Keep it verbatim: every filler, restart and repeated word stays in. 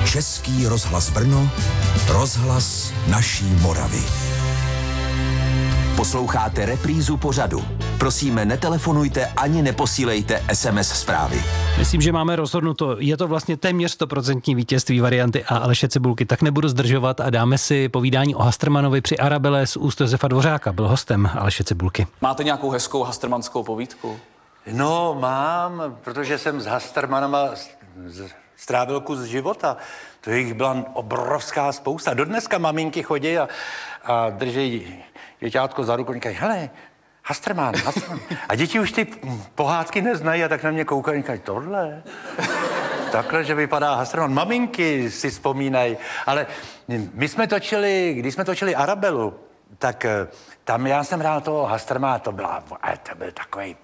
Český rozhlas Brno, rozhlas naší Moravy. Posloucháte reprízu pořadu. Prosíme, netelefonujte ani neposílejte es em es zprávy. Myslím, že máme rozhodnuto. Je to vlastně téměř stoprocentní vítězství varianty A Aleše Cibulky. Tak nebudu zdržovat a dáme si povídání o Hastermanovi při Arabele z úst Josefa Dvořáka. Byl hostem Aleše Cibulky. Máte nějakou hezkou hastermanskou povídku? No, mám, protože jsem s Hastermanama strávil kus života. To jich byla obrovská spousta. Dodneska maminky chodí a, a drží děťátko za ruku a říkají, hele, Hasterman, Hasterman. A děti už ty pohádky neznají a tak na mě koukají a říkají, tohle? Takhle, že vypadá Hasterman. Maminky si vzpomínají. Ale my jsme točili, když jsme točili Arabelu, tak tam já jsem hrál toho Hastermana, to byla, to byl takovej